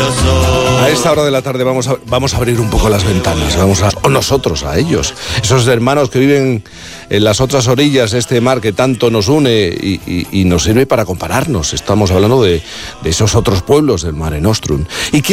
A esta hora de la tarde vamos a abrir un poco las ventanas, o nosotros a ellos, esos hermanos que viven en las otras orillas de este mar que tanto nos une y nos sirve para compararnos. Estamos hablando de esos otros pueblos del Mare Nostrum.